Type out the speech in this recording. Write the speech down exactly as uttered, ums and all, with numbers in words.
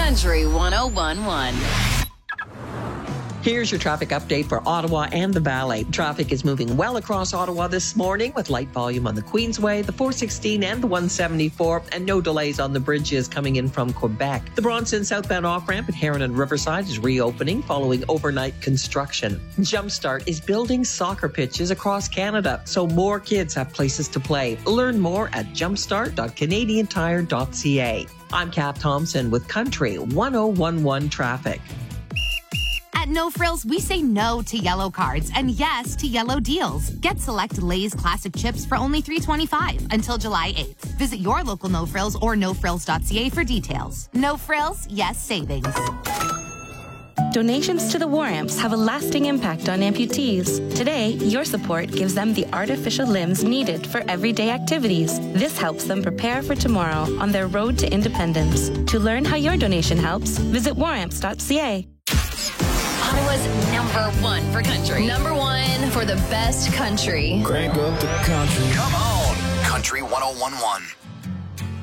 Country one oh one point one. Here's your traffic update for Ottawa and the Valley. Traffic is moving well across Ottawa this morning with light volume on the Queensway, the four sixteen and the one seventy-four, and no delays on the bridges coming in from Quebec. The Bronson southbound off-ramp at Heron and Riverside is reopening following overnight construction. Jumpstart is building soccer pitches across Canada so more kids have places to play. Learn more at jumpstart dot canadian tire dot c a. I'm Kath Thompson with Country one oh one point one traffic. At No Frills, we say no to yellow cards and yes to yellow deals. Get select Lay's classic chips for only three dollars and twenty-five cents until July eighth. Visit your local No Frills or no frills dot c a for details. No Frills, yes savings. Donations to the War Amps have a lasting impact on amputees. Today, your support gives them the artificial limbs needed for everyday activities. This helps them prepare for tomorrow on their road to independence. To learn how your donation helps, visit war amps dot c a. Ottawa's number one for country. Number one for the best country. Crank up the country. Come on, Country one oh one point one.